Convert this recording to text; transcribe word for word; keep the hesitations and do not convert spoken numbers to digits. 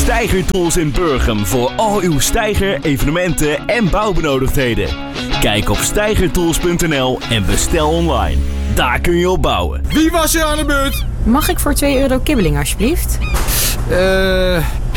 Steiger Tools in Burgum voor al uw steiger, evenementen en bouwbenodigdheden. Kijk op steigertools punt n l en bestel online. Daar kun je op bouwen. Wie was er aan de beurt? Mag ik voor twee euro kibbeling alsjeblieft? Eh... Uh...